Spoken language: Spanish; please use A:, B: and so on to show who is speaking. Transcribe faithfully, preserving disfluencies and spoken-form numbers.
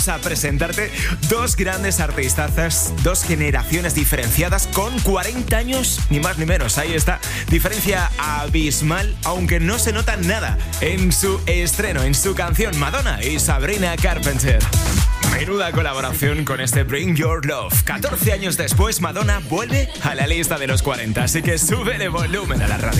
A: a presentarte dos grandes artistazas, dos generaciones diferenciadas con cuarenta años, ni más ni menos. Ahí está, diferencia abismal, aunque no se nota nada en su estreno, en su canción Madonna y Sabrina Carpenter. Menuda colaboración con este Bring Your Love. catorce años después, Madonna vuelve a la lista de los cuarenta, así que súbele volumen a la radio.